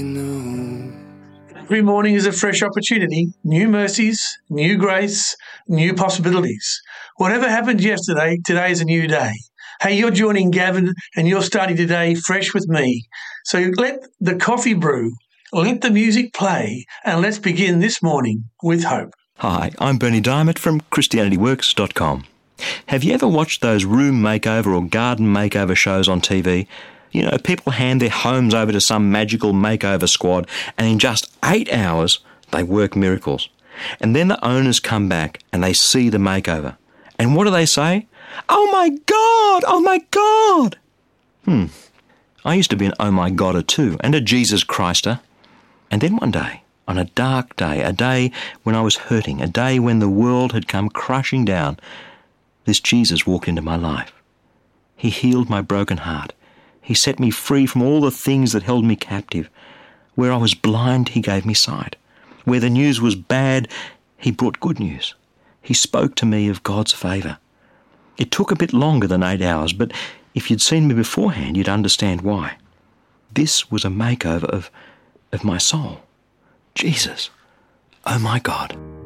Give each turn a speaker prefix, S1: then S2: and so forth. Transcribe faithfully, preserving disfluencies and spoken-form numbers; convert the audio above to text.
S1: Every morning is a fresh opportunity, new mercies, new grace, new possibilities. Whatever happened yesterday, today is a new day. Hey, you're joining Gavin and you're starting today fresh with me. So let the coffee brew, let the music play, and let's begin this morning with hope.
S2: Hi, I'm Bernie Diamond from Christianity Works dot com. Have you ever watched those room makeover or garden makeover shows on T V? You know, people hand their homes over to some magical makeover squad, and in just eight hours, they work miracles. And then the owners come back and they see the makeover. And what do they say? Oh my God! Oh my God! Hmm. I used to be an oh my Godder too, and a Jesus Christer. And then one day, on a dark day, a day when I was hurting, a day when the world had come crushing down, this Jesus walked into my life. He healed my broken heart. He set me free from all the things that held me captive. Where I was blind, he gave me sight. Where the news was bad, he brought good news. He spoke to me of God's favour. It took a bit longer than eight hours, but if you'd seen me beforehand, you'd understand why. This was a makeover of, of my soul. Jesus, oh my God.